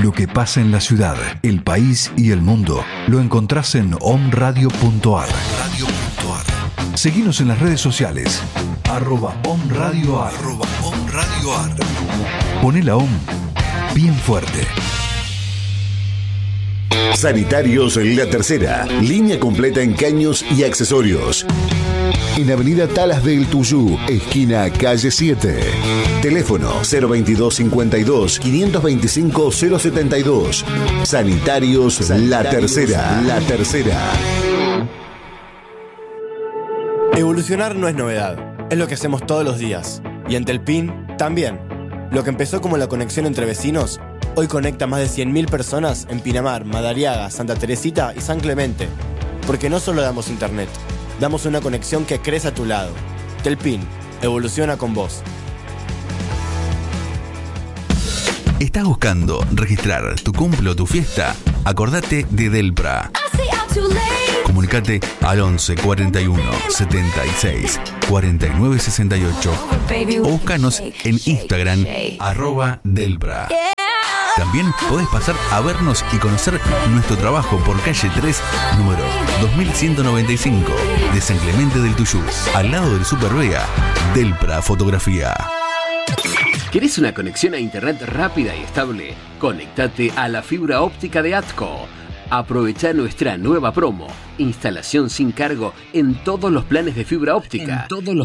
Lo que pasa en la ciudad, el país y el mundo lo encontrás en omradio.ar. Seguinos en las redes sociales @omradioar. Poné la OM bien fuerte. Sanitarios La Tercera, línea completa en caños y accesorios. En Avenida Talas del Tuyú, esquina calle 7. Teléfono 022 52 525 072. Sanitarios La Tercera. Evolucionar no es novedad, es lo que hacemos todos los días. Y ante el PIN, también. Lo que empezó como la conexión entre vecinos, hoy conecta a más de 100.000 personas en Pinamar, Madariaga, Santa Teresita y San Clemente. Porque no solo damos internet, damos una conexión que crece a tu lado. Telpin, evoluciona con vos. ¿Estás buscando registrar tu cumple o tu fiesta? Acordate de Delpra. Comunicate al 11 41 76 49 68 o búscanos en Instagram @Delpra. También podés pasar a vernos y conocer nuestro trabajo por calle 3, número 2195 de San Clemente del Tuyú, al lado del Super Vega. Delpra Fotografía. ¿Querés una conexión a internet rápida y estable? Conéctate a la fibra óptica de ATCO. Aprovecha nuestra nueva promo. Instalación sin cargo en todos los planes de fibra óptica.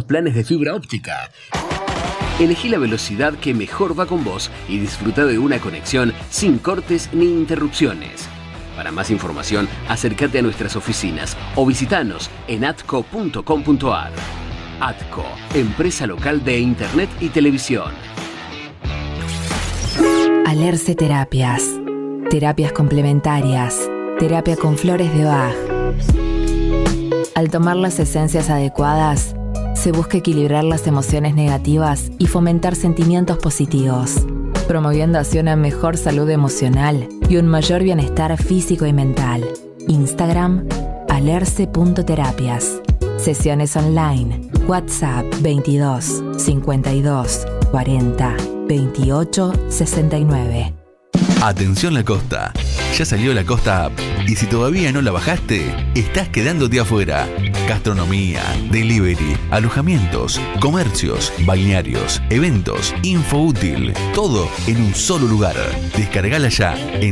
Elegí la velocidad que mejor va con vos y disfruta de una conexión sin cortes ni interrupciones. Para más información, acércate a nuestras oficinas o visitanos en atco.com.ar. ATCO, empresa local de internet y televisión. Alerce Terapias. Terapias complementarias. Terapia con flores de Bach. Al tomar las esencias adecuadas, se busca equilibrar las emociones negativas y fomentar sentimientos positivos, promoviendo así una mejor salud emocional y un mayor bienestar físico y mental. Instagram, alerce.terapias. Sesiones online. WhatsApp 22 52 40 28 69. Atención La Costa. Ya salió La Costa App y si todavía no la bajaste, estás quedándote afuera. Gastronomía, delivery, alojamientos, comercios, balnearios, eventos, info útil, todo en un solo lugar. Descargala ya en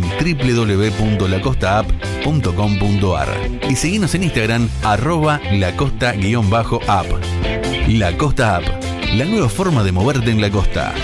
www.lacostaapp.com.ar y seguinos en Instagram @lacosta_app. La Costa App, la nueva forma de moverte en la costa.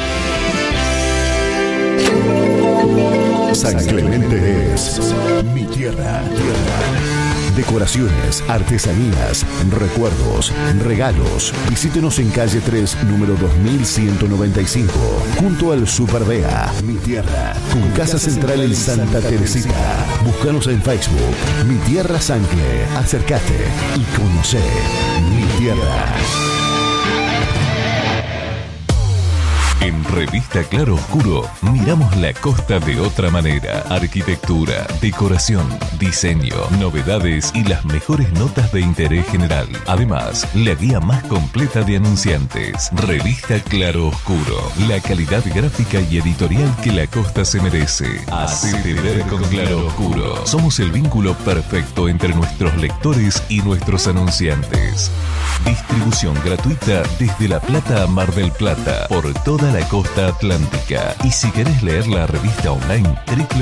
San Clemente es mi tierra. Decoraciones, artesanías, recuerdos, regalos. Visítenos en calle 3, número 2195, junto al Super Vea. Mi tierra, con casa central en Santa Teresita. Búscanos en Facebook, Mi Tierra Sancle. Acércate y conoce mi tierra. En Revista Claro Oscuro miramos la costa de otra manera. Arquitectura, decoración, diseño, novedades y las mejores notas de interés general. Además, la guía más completa de anunciantes. Revista Claro Oscuro. La calidad gráfica y editorial que la costa se merece. Hacete ver con Claro Oscuro. Somos el vínculo perfecto entre nuestros lectores y nuestros anunciantes. Distribución gratuita desde La Plata a Mar del Plata por toda la costa atlántica. Y si querés leer la revista online,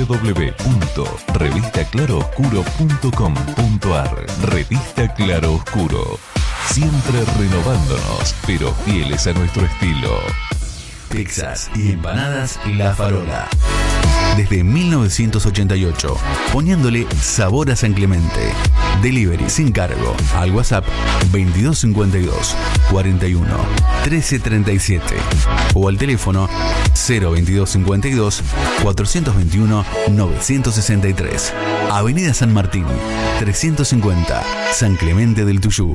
www.revistaclarooscuro.com.ar. Revista Claro Oscuro. Siempre renovándonos, pero fieles a nuestro estilo. Texas y empanadas La Farola. Desde 1988, poniéndole sabor a San Clemente. Delivery sin cargo al WhatsApp 2252 41 1337 o al teléfono 02252 421 963. Avenida San Martín 350, San Clemente del Tuyú.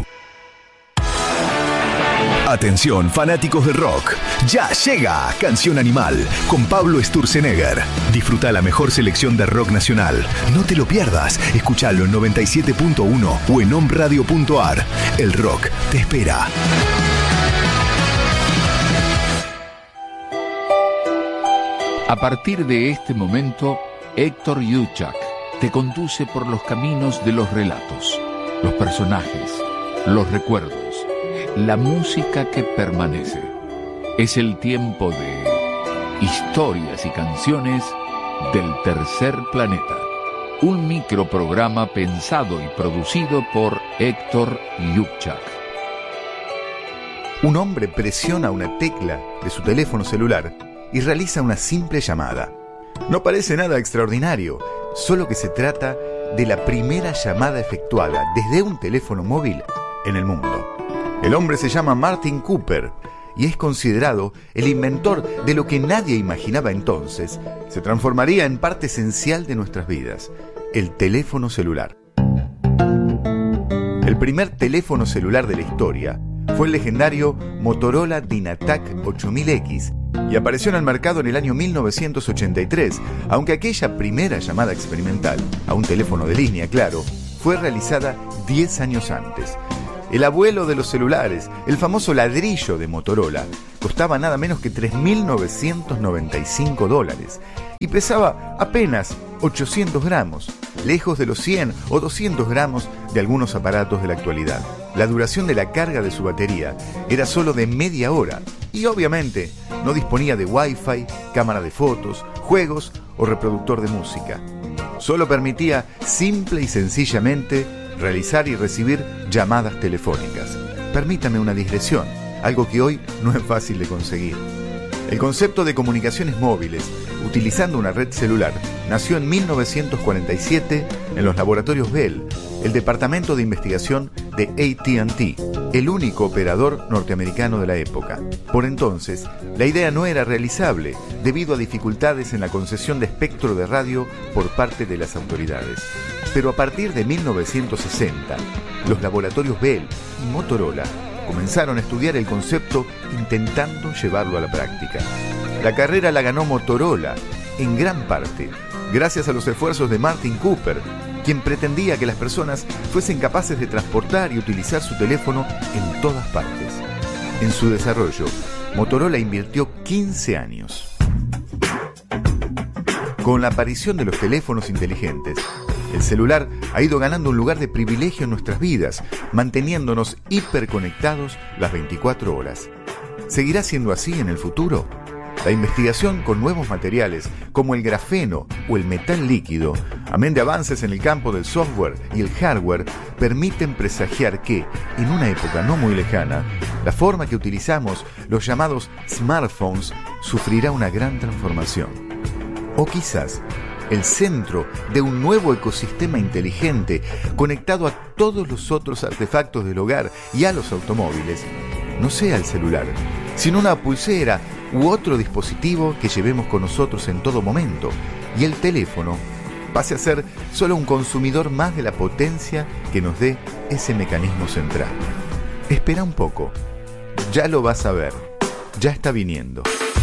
Atención, fanáticos del rock. Ya llega Canción Animal con Pablo Sturzenegger. Disfruta la mejor selección de rock nacional. No te lo pierdas. Escuchalo en 97.1 o en omradio.ar. El rock te espera. A partir de este momento, Héctor Yuchak te conduce por los caminos de los relatos, los personajes, los recuerdos, la música que permanece. Es el tiempo de historias y canciones del tercer planeta. Un microprograma pensado y producido por Héctor Yuchak. Un hombre presiona una tecla de su teléfono celular y realiza una simple llamada. No parece nada extraordinario, solo que se trata de la primera llamada efectuada desde un teléfono móvil en el mundo. El hombre se llama Martin Cooper y es considerado el inventor de lo que nadie imaginaba entonces se transformaría en parte esencial de nuestras vidas: el teléfono celular. El primer teléfono celular de la historia fue el legendario Motorola Dynatac 8000X y apareció en el mercado en el año 1983, aunque aquella primera llamada experimental, a un teléfono de línea, claro, fue realizada 10 años antes. El abuelo de los celulares, el famoso ladrillo de Motorola, costaba nada menos que $3.995 y pesaba apenas 800 gramos, lejos de los 100 o 200 gramos de algunos aparatos de la actualidad. La duración de la carga de su batería era solo de media hora y obviamente no disponía de Wi-Fi, cámara de fotos, juegos o reproductor de música. Solo permitía simple y sencillamente realizar y recibir llamadas telefónicas. Permítame una digresión, algo que hoy no es fácil de conseguir. El concepto de comunicaciones móviles, utilizando una red celular, nació en 1947 en los laboratorios Bell, el departamento de investigación de AT&T, el único operador norteamericano de la época. Por entonces, la idea no era realizable debido a dificultades en la concesión de espectro de radio por parte de las autoridades. Pero a partir de 1960, los laboratorios Bell y Motorola comenzaron a estudiar el concepto intentando llevarlo a la práctica. La carrera la ganó Motorola, en gran parte, gracias a los esfuerzos de Martin Cooper, quien pretendía que las personas fuesen capaces de transportar y utilizar su teléfono en todas partes. En su desarrollo, Motorola invirtió 15 años. Con la aparición de los teléfonos inteligentes, el celular ha ido ganando un lugar de privilegio en nuestras vidas, manteniéndonos hiperconectados las 24 horas. ¿Seguirá siendo así en el futuro? La investigación con nuevos materiales, como el grafeno o el metal líquido, amén de avances en el campo del software y el hardware, permiten presagiar que, en una época no muy lejana, la forma que utilizamos los llamados smartphones sufrirá una gran transformación. O quizás el centro de un nuevo ecosistema inteligente conectado a todos los otros artefactos del hogar y a los automóviles no sea el celular, sino una pulsera u otro dispositivo que llevemos con nosotros en todo momento, y el teléfono pase a ser solo un consumidor más de la potencia que nos dé ese mecanismo central. Espera un poco, ya lo vas a ver, ya está viniendo.